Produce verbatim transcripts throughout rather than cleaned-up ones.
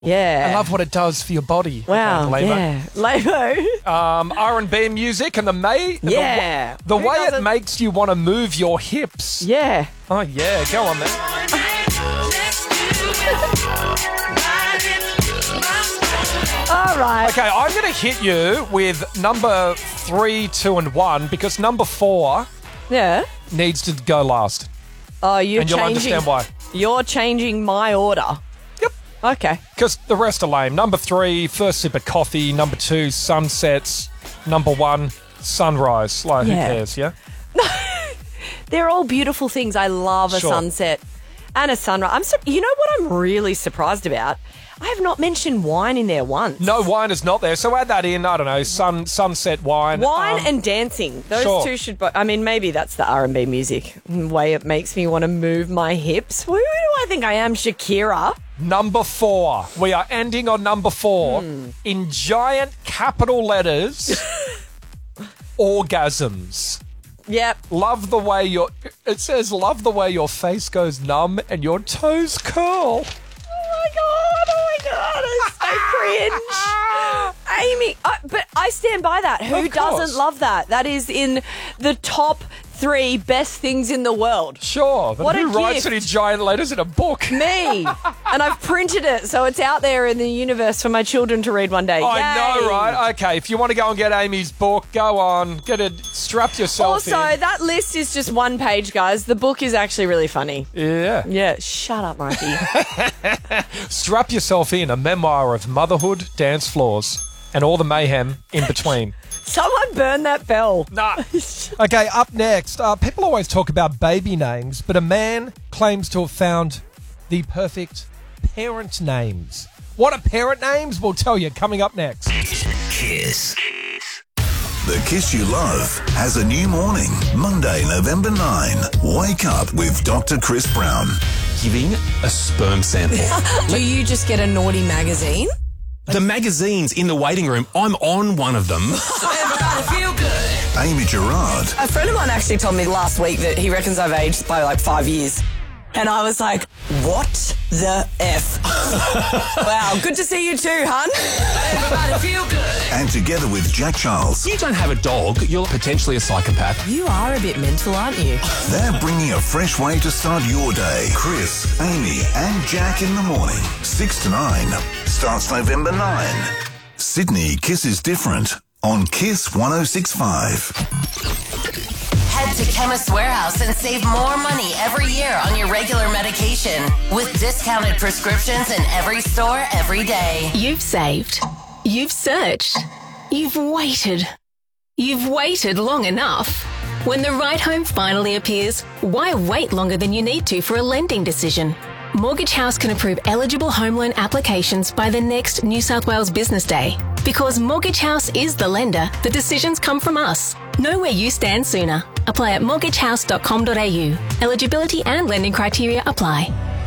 Yeah. I love what it does for your body. Wow. Labo. Yeah. Labo. Um, R and B music and the May. Yeah. The, the Who way it doesn't- makes you want to move your hips. Yeah. Oh, yeah. Go on, man. All right. Okay, I'm going to hit you with number three, two, and one because number four Yeah. needs to go last. Oh, you're And you'll changing. understand why. You're changing my order. Yep. Okay. Because the rest are lame. Number three, first sip of coffee. Number two, sunsets. Number one, sunrise. Like, Yeah. who cares, yeah? They're all beautiful things. I love a Sure. sunset and a sunrise. I'm. Su- you know what I'm really surprised about? I have not mentioned wine in there once. No, wine is not there. So add that in. I don't know, sun sunset wine. Wine Um, and dancing. Those sure. two should... Bo- I mean, maybe that's the R and B music. The way it makes me want to move my hips. Who do I think I am? Shakira? Number four. We are ending on number four. Hmm. In giant capital letters, orgasms. Yep. Love the way your... It says, love the way your face goes numb and your toes curl. Oh, my God. Oh, my God. It's so cringe. Amy, uh, but I stand by that. Who Of course. doesn't love that? That is in the top three best things in the world. Sure. But What who a writes gift. it in giant letters in a book? Me. And I've printed it, so it's out there in the universe for my children to read one day. I Yay. know, right? Okay, if you want to go and get Amy's book, go on. Get it. Strap yourself Also, in. that list is just one page, guys. The book is actually really funny. Yeah. Yeah, shut up, Marky. Strap yourself in. A memoir of motherhood, dance floors, and all the mayhem in between. Someone burn that bell. Nah. Okay, up next. Uh, people always talk about baby names, but a man claims to have found the perfect parent names. What are parent names? We'll tell you coming up next. Kiss. The Kiss You Love has a new morning. Monday, November ninth. Wake up with Doctor Chris Brown. Giving a sperm sample. Do you just get a naughty magazine? The magazines in the waiting room, I'm on one of them. Amy Gerard. A friend of mine actually told me last week that he reckons I've aged by like five years. And I was like, what the F? Wow, good to see you too, hun. Everybody feel good. And together with Jack Charles, You don't have a dog, you're potentially a psychopath. You are a bit mental, aren't you? they're bringing a fresh way to start your day. Chris, Amy, and Jack in the morning. six to nine. Starts November ninth. Sydney Kiss is different on Kiss one oh six point five. Head to Chemist Warehouse and save more money every year on your regular medication with discounted prescriptions in every store every day. You've saved. You've searched. You've waited. You've waited long enough. When the right home finally appears, why wait longer than you need to for a lending decision? Mortgage House can approve eligible home loan applications by the next New South Wales Business Day. Because Mortgage House is the lender, the decisions come from us. Know where you stand sooner. Apply at mortgage house dot com dot a u. Eligibility and lending criteria apply.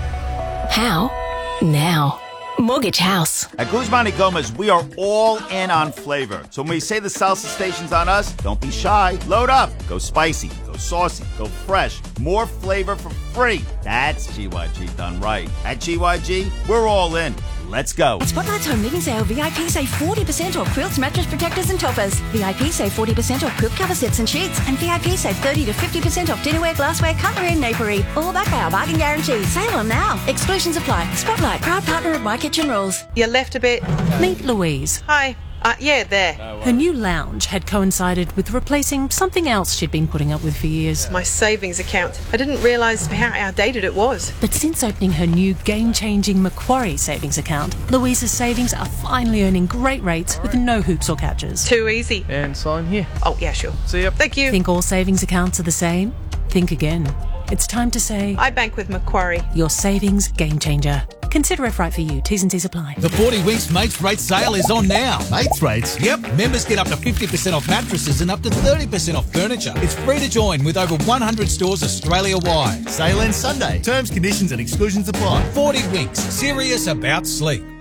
How? Now. Mortgage House. At Guzman y Gomez, we are all in on flavor. So when we say the salsa station's on us, don't be shy. Load up. Go spicy. Go saucy. Go fresh. More flavor for free. That's G Y G done right. At G Y G, we're all in. Let's go. At Spotlight's Home Living Sale, V I P save forty percent off quilts, mattress protectors and toppers. V I P save forty percent off quilt cover sets and sheets. And V I P save thirty to fifty percent off dinnerware, glassware, cutlery and napery. All backed by our bargain guarantee. Sale on now. Exclusions apply. Spotlight, proud partner of My Kitchen Rules. You left a bit. Meet Louise. Hi. Uh, yeah, there. Her new lounge had coincided with replacing something else she'd been putting up with for years. My savings account. I didn't realise how outdated it was. But since opening her new game-changing Macquarie savings account, Louise's savings are finally earning great rates with no hoops or catches. Too easy. And sign here. Oh, yeah, sure. See ya. Thank you. Think all savings accounts are the same? Think again. It's time to say... I bank with Macquarie. Your savings game changer. Consider if right for you. T's and C's apply. The forty Winks Mates Rate sale is on now. Mates Rates? Yep. Members get up to fifty percent off mattresses and up to thirty percent off furniture. It's free to join with over one hundred stores Australia-wide. Sale ends Sunday. Terms, conditions and exclusions apply. forty Winks. Serious about sleep.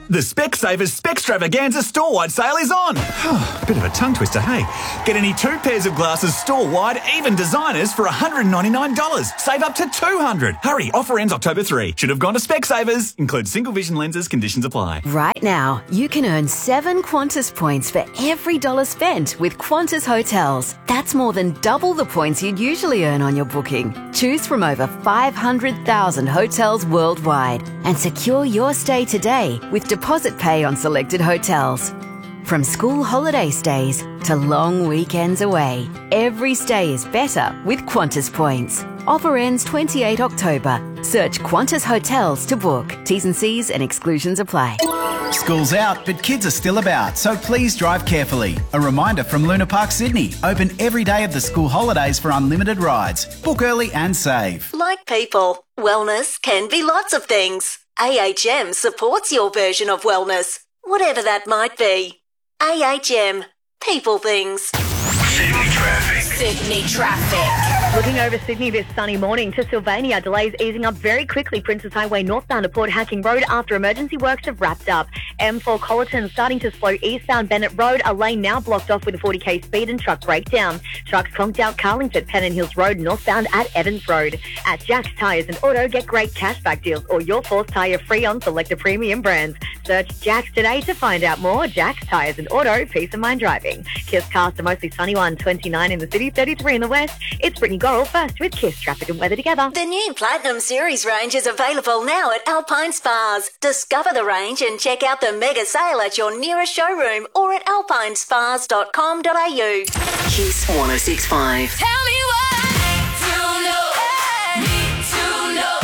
The Specsavers Specstravaganza store-wide sale is on. Bit of a tongue twister, hey? Get any two pairs of glasses store-wide, even designers, for one hundred ninety-nine dollars. Save up to two hundred dollars. Hurry, offer ends October third. Should have gone to Specsavers. Includes single vision lenses, conditions apply. Right now, you can earn seven Qantas points for every dollar spent with Qantas Hotels. That's more than double the points you'd usually earn on your booking. Choose from over five hundred thousand hotels worldwide and secure your stay today with deposit pay on selected hotels. From school holiday stays to long weekends away, every stay is better with Qantas points. Offer ends twenty-eighth October. Search Qantas Hotels to book. T's and C's and exclusions apply. School's out, but kids are still about, so please drive carefully. A reminder from Luna Park Sydney. Open every day of the school holidays for unlimited rides. Book early and save. Like people, wellness can be lots of things. A H M supports your version of wellness, whatever that might be. A H M. People things. Sydney traffic. Sydney traffic. Looking over Sydney this sunny morning to Sylvania, delays easing up very quickly. Princess Highway northbound to Port Hacking Road after emergency works have wrapped up. M four Colleton starting to slow eastbound Bennett Road, a lane now blocked off with a forty k speed and truck breakdown. Trucks conked out Carlingford, Pennant Hills Road northbound at Evans Road. At Jack's Tyres and Auto, get great cashback deals or your fourth tyre free on selected premium brands. Search Jack's today to find out more. Jack's Tyres and Auto, peace of mind driving. Kiss cast a mostly sunny one, twenty-nine in the city, thirty-three in the west. It's Brittany Gorrell first with Kiss Traffic and Weather together. The new Platinum Series range is available now at Alpine Spas. Discover the range and check out the mega sale at your nearest showroom or at alpine spas dot com dot a u. Kiss one oh six point five. Tell me what to know. Need to know.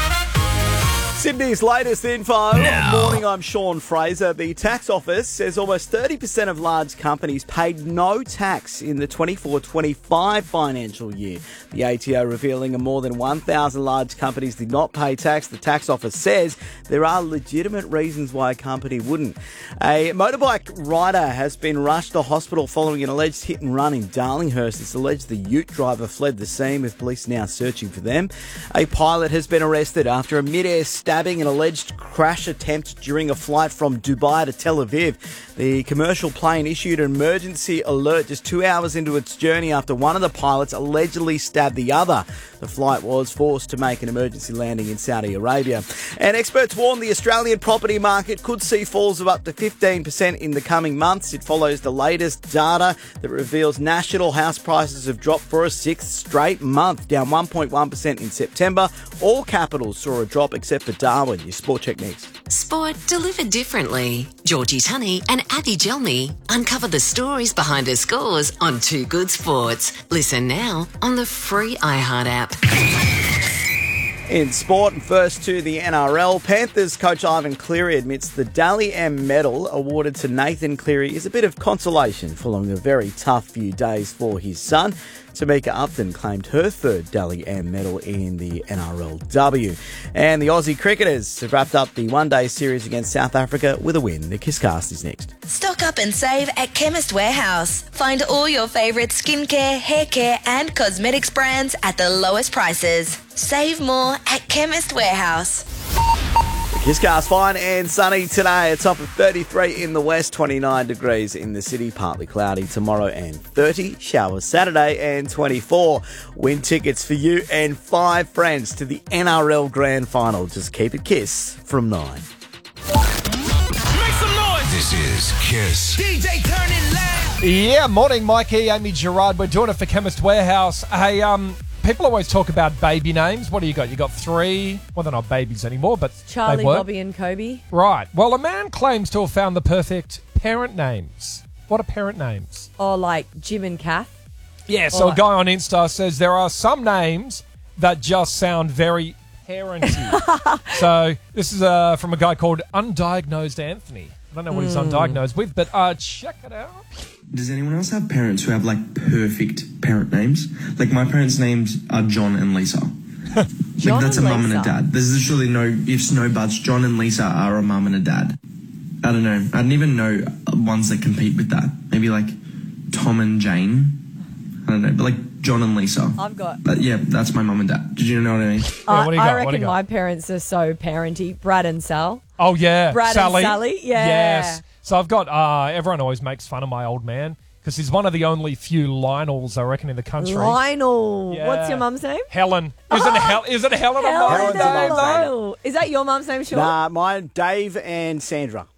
Sydney's latest info. Now. Good morning, I'm Sean Fraser. The tax office says almost thirty percent of large companies paid no tax in the twenty-four twenty-five financial year. The A T O revealing more than one thousand large companies did not pay tax. The tax office says there are legitimate reasons why a company wouldn't. A motorbike rider has been rushed to hospital following an alleged hit and run in Darlinghurst. It's alleged the ute driver fled the scene, with police now searching for them. A pilot has been arrested after a mid-air stabbing an alleged crash attempt during a flight from Dubai to Tel Aviv. The commercial plane issued an emergency alert just two hours into its journey after one of the pilots allegedly stabbed the other. The flight was forced to make an emergency landing in Saudi Arabia. And experts warn the Australian property market could see falls of up to fifteen percent in the coming months. It follows the latest data that reveals national house prices have dropped for a sixth straight month, down one point one percent in September. All capitals saw a drop except for Darwin. Your Sport Check next. Sport delivered differently. Georgie Tunney and Abby Gelmy uncover the stories behind the scores on Two Good Sports. Listen now on the free iHeart app. In sport, first to the N R L, Panthers coach Ivan Cleary admits the Dally M medal awarded to Nathan Cleary is a bit of consolation following a very tough few days for his son. Tamika Upton claimed her third Dally M medal in the N R L W. And the Aussie cricketers have wrapped up the one-day series against South Africa with a win. The Kisscast is next. Stock up and save at Chemist Warehouse. Find all your favourite skincare, hair care and cosmetics brands at the lowest prices. Save more at Chemist Warehouse. Kisscast fine and sunny today. A top of thirty-three in the west, twenty-nine degrees in the city, partly cloudy tomorrow and thirty. Showers Saturday and twenty-four. Win tickets for you and five friends to the N R L Grand Final. Just keep it Kiss from nine. Make some noise. This is Kiss. D J turn it loud. Yeah, morning, Mikey, Amy, Gerard. We're doing it for Chemist Warehouse. Hey, um... people always talk about baby names. What do you got? You got three. Well, they're not babies anymore, but Charlie, they were. Bobby, and Kobe. Right. Well, a man claims to have found the perfect parent names. What are parent names? Or like Jim and Kath. Yeah. So Or a guy on Insta says there are some names that just sound very parenty. So this is uh, from a guy called Undiagnosed Anthony. I don't know what he's Mm. undiagnosed with, but uh, check it out. Does anyone else have parents who have, like, perfect parent names? Like, my parents' names are John and Lisa. Like, John that's and a mum and a Lisa. dad. There's literally no ifs, no buts. John and Lisa are a mum and a dad. I don't know. I don't even know ones that compete with that. Maybe, like, Tom and Jane. I don't know. But, like, John and Lisa. I've got... But, yeah, that's my mum and dad. Did you know what I mean? I, I reckon my parents are so parenty. Brad and Sal. Oh, yeah. Brad Sally. and Sally, yeah. Yes. So I've got, uh, everyone always makes fun of my old man because he's one of the only few Lionels, I reckon, in the country. Lionel. Yeah. What's your mum's name? Helen. Isn't, Hel- isn't Helen a Helen mum's and name, though? Lionel. Is that your mum's name, Sean? Nah, mine, Dave and Sandra.